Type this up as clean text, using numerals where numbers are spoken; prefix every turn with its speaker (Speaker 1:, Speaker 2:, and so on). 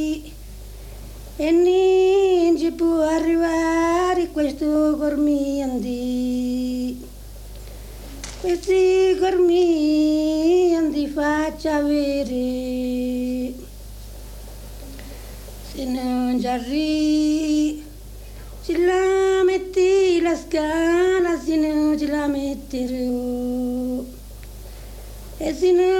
Speaker 1: E ninci può arrivare questo gormiandi. Questi gormiandi faccia avere. Se non ci arrivi, ci la metti la scala, se non ce la metterò. E se non